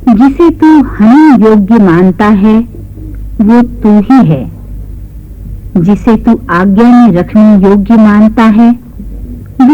जिसे तू हनन योग्य मानता है वो तू ही है। जिसे तू आज्ञा में रखने योग्य मानता है